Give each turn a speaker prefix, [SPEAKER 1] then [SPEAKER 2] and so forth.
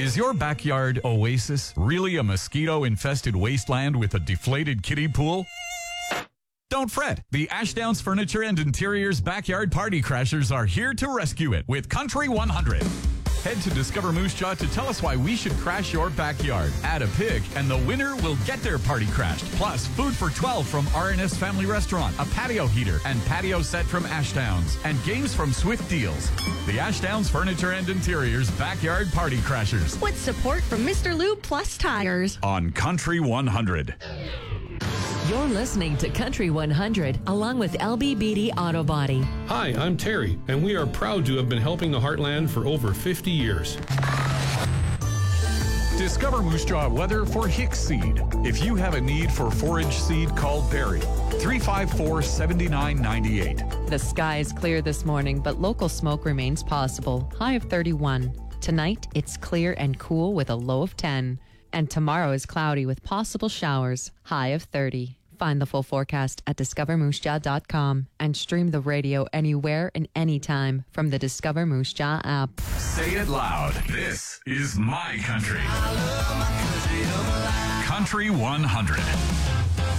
[SPEAKER 1] Is your backyard oasis really a mosquito-infested wasteland with a deflated kiddie pool? Don't fret. The Ashdowns Furniture and Interiors Backyard Party Crashers are here to rescue it with Country 100. Head to Discover Moose Jaw to tell us why we should crash your backyard. Add a pig, and the winner will get their party crashed. Plus, food for 12 from R&S Family Restaurant, a patio heater and patio set from Ashdowns, and games from Swift Deals. The Ashdowns Furniture and Interiors Backyard Party Crashers.
[SPEAKER 2] With support from Mr. Lube Plus Tires.
[SPEAKER 1] On Country 100.
[SPEAKER 3] You're listening to Country 100 along with LBBD Auto Body.
[SPEAKER 4] Hi, I'm Terry, and we are proud to have been helping the Heartland for over 50 years.
[SPEAKER 1] Discover Moose Jaw weather for Hicks seed. If you have a need for forage seed, call Barry. 354-7998.
[SPEAKER 3] The sky is clear this morning, but local smoke remains possible. High of 31. Tonight, it's clear and cool with a low of 10. And tomorrow is cloudy with possible showers, high of 30. Find the full forecast at discovermoosejaw.com and stream the radio anywhere and anytime from the Discover Moose Jaw app.
[SPEAKER 1] Say it loud. This is my country. Country 100.